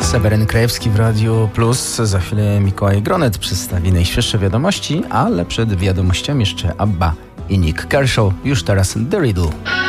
Seweryn Krajewski w Radiu Plus. Za chwilę Mikołaj Gronet przedstawi najświeższe wiadomości, ale przed wiadomościami jeszcze ABBA i Nick Kershaw. Już teraz The Riddle.